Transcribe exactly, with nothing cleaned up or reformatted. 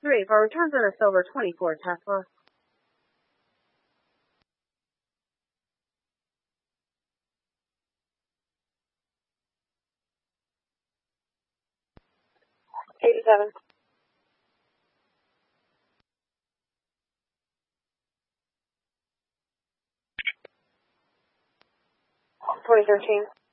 three, for returns on a silver twenty-four Tesla. eighty-seven. twenty thirteen.